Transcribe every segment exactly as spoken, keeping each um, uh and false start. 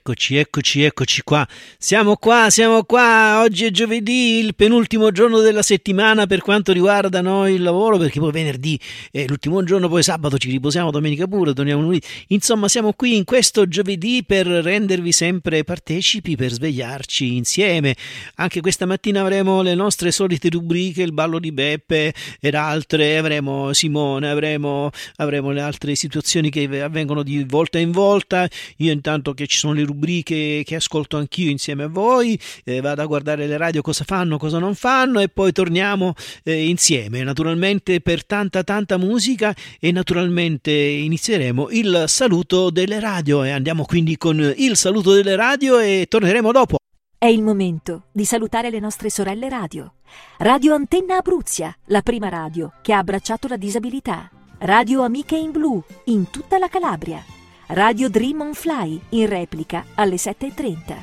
eccoci, eccoci, eccoci qua. Siamo qua, siamo qua. Oggi è giovedì, il penultimo giorno della settimana per quanto riguarda noi il lavoro, perché poi venerdì è l'ultimo giorno, poi sabato ci riposiamo, domenica pure, torniamo lunedì. Insomma, siamo qui in questo giovedì per rendervi sempre partecipi, per svegliarci insieme. Anche questa mattina avremo le nostre solite rubriche, il ballo di Beppe ed altre, avremo Simone, avremo, avremo le altre situazioni che avvengono di volta in volta. Io intanto che ci sono le rubriche che ascolto anch'io insieme a voi, eh, vado a guardare le radio cosa fanno, cosa non fanno e poi torniamo eh, insieme, naturalmente per tanta tanta musica, e naturalmente inizieremo il saluto delle radio e andiamo quindi con il saluto delle radio e torneremo dopo. È il momento di salutare le nostre sorelle radio. Radio Antenna Abruzia, la prima radio che ha abbracciato la disabilità. Radio Amiche in Blu, in tutta la Calabria. Radio Dream on Fly, in replica alle sette e trenta.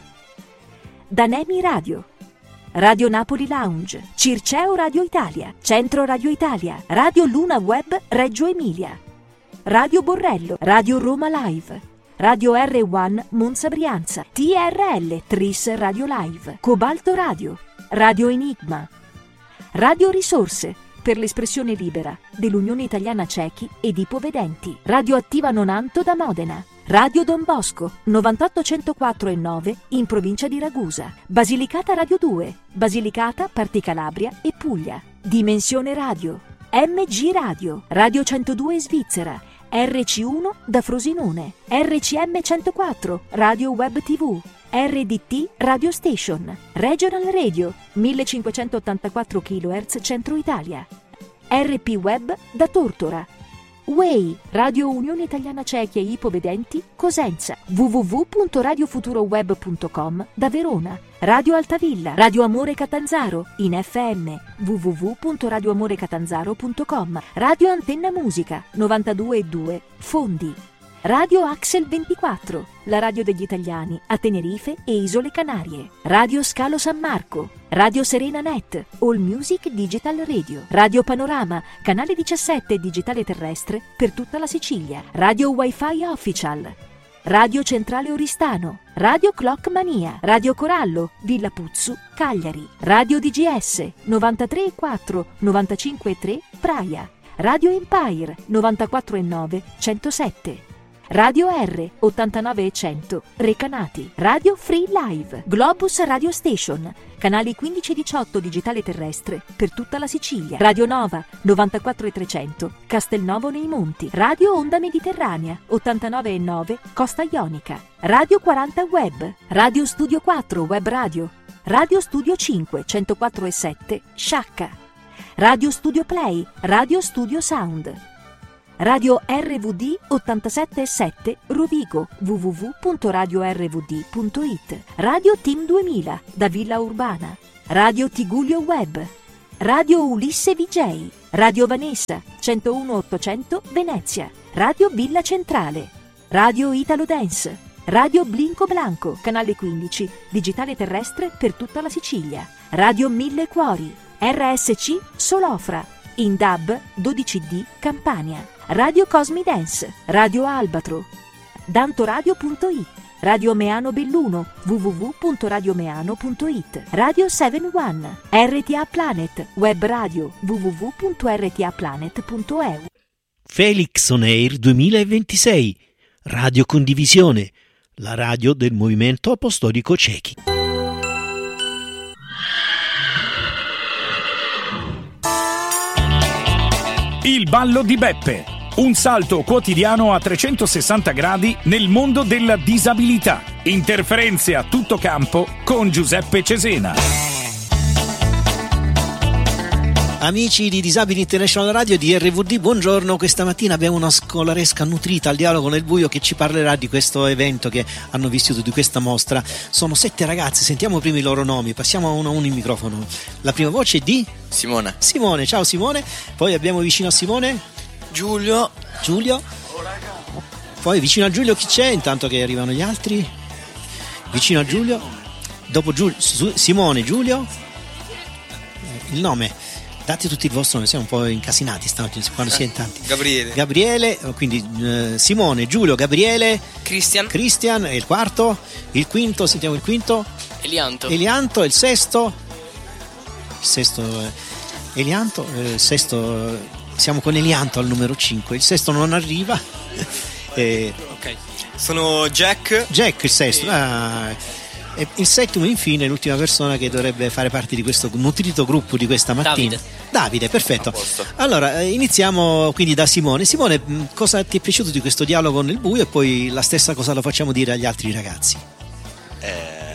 Danemi Radio. Radio Napoli Lounge, Circeo Radio Italia, Centro Radio Italia, Radio Luna Web Reggio Emilia. Radio Borrello, Radio Roma Live. Radio R uno Monza Brianza, T R L Tris Radio Live, Cobalto Radio, Radio Enigma, Radio Risorse per l'espressione libera dell'Unione Italiana Cechi ed Ipovedenti, Radio Attiva Nonanto da Modena, Radio Don Bosco novantotto centoquattro e nove in provincia di Ragusa, Basilicata Radio due, Basilicata, Parti Calabria e Puglia, Dimensione Radio, M G Radio, Radio centodue Svizzera, R C uno da Frosinone, R C M centoquattro, Radio Web tivù, R D T Radio Station, Regional Radio, millecinquecentottantaquattro chilohertz Centro Italia, R P Web da Tortora, W E I, Radio Unione Italiana Cechi e Ipovedenti, Cosenza, w w w punto radio futuro web punto com da Verona, Radio Altavilla, Radio Amore Catanzaro, in F M, w w w punto radio amore catanzaro punto com, Radio Antenna Musica, novantadue e due, Fondi, Radio Axel ventiquattro, la radio degli italiani a Tenerife e Isole Canarie, Radio Scalo San Marco, Radio Serena Net, All Music Digital Radio, Radio Panorama, canale diciassette digitale terrestre per tutta la Sicilia, Radio Wi-Fi Official, Radio Centrale Oristano, Radio Clock Mania, Radio Corallo, Villa Puzzu, Cagliari, Radio D G S, novantatré e quattro, novantacinque e tre, Praia, Radio Empire, novantaquattro e nove, centosette, Radio R, ottantanove e cento, Recanati, Radio Free Live, Globus Radio Station, canali quindici e diciotto digitale terrestre per tutta la Sicilia, Radio Nova, novantaquattro e trecento, Castelnovo nei Monti, Radio Onda Mediterranea, ottantanove e nove, Costa Ionica, Radio quaranta Web, Radio Studio quattro Web Radio, Radio Studio cinque, centoquattro e sette, Sciacca, Radio Studio Play, Radio Studio Sound, Radio R V D ottantasette e sette Rovigo, w w w punto radio r v d punto i t, Radio Team duemila da Villa Urbana, Radio Tigullio Web, Radio Ulisse V J, Radio Vanessa centouno ottocento Venezia, Radio Villa Centrale, Radio Italo Dance, Radio Blinco Blanco, canale quindici, digitale terrestre per tutta la Sicilia, Radio Mille Cuori, R S C Solofra, in D A B dodici D Campania, Radio Cosmi Dance, Radio Albatro, dantoradio punto i t, Radio Meano Belluno, w w w punto radio meano punto i t, Radio sette uno, R T A Planet, Web Radio, w w w punto r t a planet punto e u. Felix On Air duemilaventisei, Radio Condivisione, la radio del Movimento Apostolico Cechi. Il ballo di Beppe, un salto quotidiano a trecentosessanta gradi nel mondo della disabilità. Interferenze a tutto campo con Giuseppe Cesena. Amici di Disabili International Radio di R V D, buongiorno. Questa mattina abbiamo una scolaresca nutrita al dialogo nel buio che ci parlerà di questo evento che hanno vissuto, di questa mostra. Sono sette ragazzi, sentiamo prima i loro nomi, passiamo a uno a uno il microfono. La prima voce è di? Simone. Simone, ciao Simone. Poi abbiamo vicino a Simone? Giulio. Giulio. Poi vicino a Giulio chi c'è? Intanto che arrivano gli altri. Vicino a Giulio. Dopo Giulio, Simone, Giulio. Il nome. date tutti il vostro nome, siamo un po' incasinati stanotte quando si è in tanti. Gabriele. Gabriele, quindi eh, Simone, Giulio, Gabriele, Cristian. Cristian è il quarto, il quinto, sentiamo il quinto. Elianto. Elianto, il sesto. Il sesto eh, Elianto, eh, il sesto, eh, siamo con Elianto al numero cinque, il sesto non arriva. eh, Ok. Sono Jack. Jack il sesto. Ah, e il settimo infine l'ultima persona che dovrebbe fare parte di questo nutrito gruppo di questa mattina. Davide. Davide, perfetto. Allora eh, iniziamo quindi da Simone. Simone, mh, cosa ti è piaciuto di questo dialogo nel buio e poi la stessa cosa lo facciamo dire agli altri ragazzi? È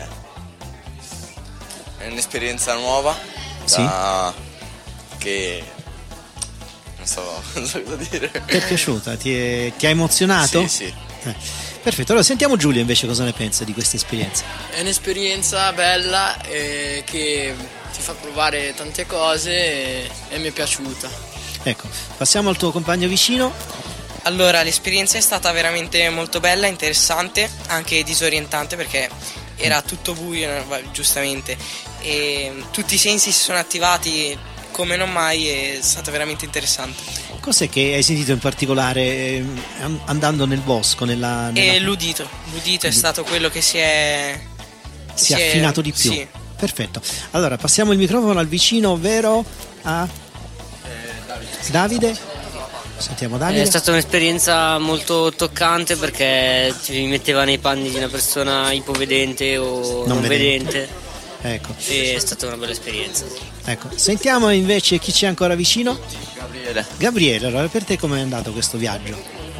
un'esperienza nuova, Sì. da... che non so, non so cosa dire. Ti è piaciuta? Ti, è- ti ha emozionato? Sì, sì. Eh, perfetto, allora sentiamo Giulio invece cosa ne pensa di questa esperienza. È un'esperienza bella eh, che ti fa provare tante cose e, e mi è piaciuta. Ecco, passiamo al tuo compagno vicino. Allora, l'esperienza è stata veramente molto bella, interessante, anche disorientante perché era tutto buio, giustamente, e tutti i sensi si sono attivati come non mai, è stato veramente interessante. Cos'è che hai sentito in particolare eh, an- andando nel bosco? Nella, nella... E l'udito, l'udito è stato quello che si è... si è affinato di più. Sì. Perfetto. Allora passiamo il microfono al vicino, ovvero a Davide. Sentiamo Davide. È stata un'esperienza molto toccante perché ti metteva nei panni di una persona ipovedente o Non non, vedente. vedente. Ecco, E è stata una bella esperienza. ecco. Sentiamo invece chi c'è ancora vicino. Gabriele. Gabriele, allora per te com'è andato questo viaggio?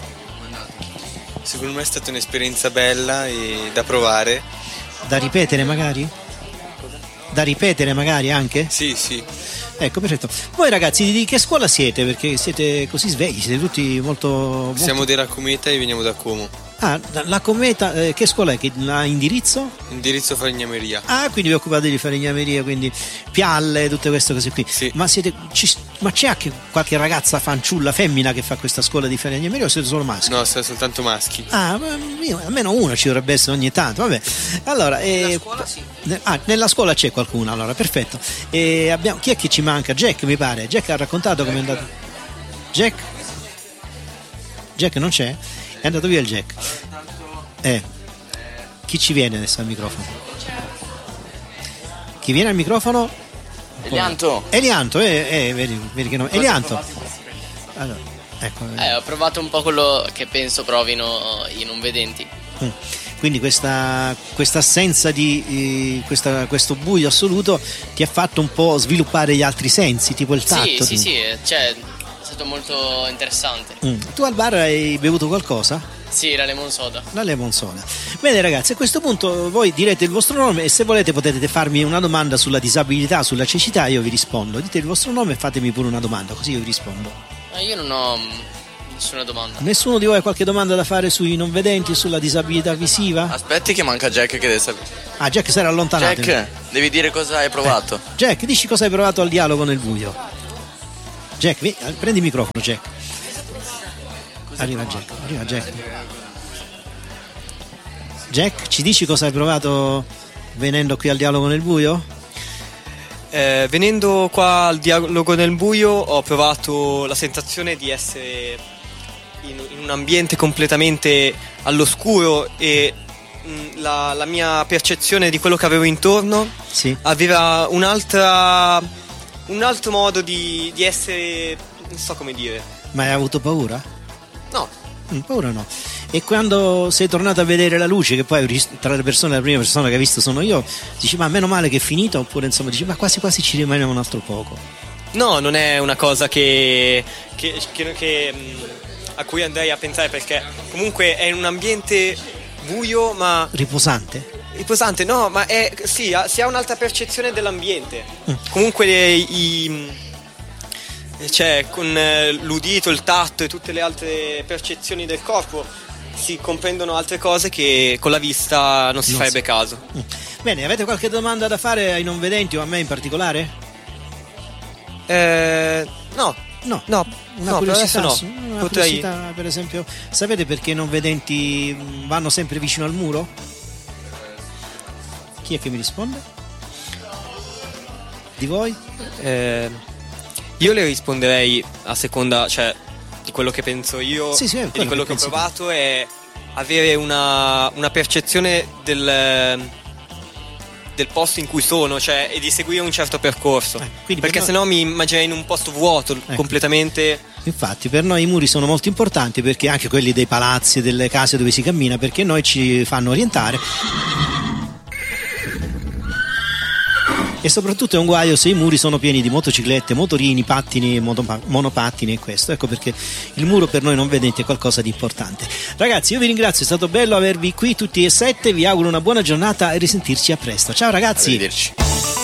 Secondo me è stata un'esperienza bella e da provare. Da ripetere magari? Da ripetere magari anche? Sì, sì. Ecco, perfetto. Voi ragazzi di che scuola siete? Perché siete così svegli, siete tutti molto... molto... Siamo della Cometa e veniamo da Como. Ah, la- la Cometa, eh, che scuola è? Che ha indirizzo? Indirizzo Falegnameria. Ah, quindi vi occupate di falegnameria, quindi pialle, tutte queste cose qui. Sì. Ma siete, ci- ma c'è anche qualche ragazza fanciulla femmina che fa questa scuola di falegnameria o siete solo maschi? No, sono soltanto maschi. Ah, ma io- almeno uno ci dovrebbe essere ogni tanto, vabbè. Allora, eh, ne- ah, nella scuola c'è qualcuno, allora, perfetto. E abbiamo, chi è che ci manca? Jack, mi pare. Jack ha raccontato come è andato. Jack? Jack non c'è? È andato via il Jack. Eh. Chi ci viene adesso al microfono? Chi viene al microfono? Elianto. Elianto, eh, eh, vedi, vedi che no. Elianto. Allora, ecco. Eh, ho provato un po' quello che penso provino i non vedenti. Mm. Quindi questa, questa assenza di eh, questa- questo buio assoluto ti ha fatto un po' sviluppare gli altri sensi, tipo il tatto. Sì, sì, tu. sì, cioè, è stato molto interessante. Mm. Tu al bar hai bevuto qualcosa? Sì, la lemon soda. La lemon soda. Bene ragazzi, a questo punto voi direte il vostro nome e se volete potete farmi una domanda sulla disabilità, sulla cecità, io vi rispondo. Dite il vostro nome e fatemi pure una domanda, così io vi rispondo. Ma io non ho mm, nessuna domanda. Nessuno di voi ha qualche domanda da fare sui non vedenti, sulla disabilità visiva? Aspetti che manca Jack che deve sapere. Ah, Jack si era allontanato. Jack, devi dire cosa hai provato. Jack, dici cosa hai provato al dialogo nel buio. Jack, vi- prendi il microfono, Jack. Arriva Jack, arriva Jack. Jack, ci dici cosa hai provato venendo qui al dialogo nel buio? Eh, venendo qua al dialogo nel buio ho provato la sensazione di essere in, in un ambiente completamente all'oscuro e mh, la, la mia percezione di quello che avevo intorno Sì. aveva un'altra un altro modo di, di essere, non so come dire. Ma hai avuto paura? No, Mm, paura no. E quando sei tornato a vedere la luce, che poi hai visto- tra le persone la prima persona che hai visto sono io, dici ma meno male che è finita, oppure insomma dici ma quasi quasi ci rimane un altro poco. no, non è una cosa che, che, che- che, mh, a cui andrei a pensare perché comunque è in un ambiente buio ma Riposante? riposante, no, ma è sì, ha- si ha un'altra percezione dell'ambiente. Mm. Comunque i, i- cioè con eh, l'udito, il tatto e tutte le altre percezioni del corpo si comprendono altre cose che con la vista non si Non farebbe si- caso. Mm. Bene, avete qualche domanda da fare ai non vedenti o a me in particolare? Eh, no, No. no, Una no, per curiosità, adesso su- no. una Potrei- curiosità, per esempio, sapete perché i non vedenti mh, vanno sempre vicino al muro? Chi è che mi risponde? Di voi? Eh, Io le risponderei a seconda, cioè, di quello che penso io sì, sì, e di quello che, che ho provato tu. È avere una, una percezione del, del posto in cui sono, cioè, e di seguire un certo percorso, eh, perché per sennò noi... mi immaginerei in un posto vuoto, ecco. completamente. Infatti per noi i muri sono molto importanti, perché anche quelli dei palazzi, delle case dove si cammina, perché noi ci fanno orientare. E soprattutto è un guaio se i muri sono pieni di motociclette, motorini, pattini, monopattini e questo. Ecco perché il muro per noi non vedente è qualcosa di importante. Ragazzi, io vi ringrazio, è stato bello avervi qui tutti e sette, vi auguro una buona giornata e risentirci a presto. Ciao ragazzi. Arrivederci.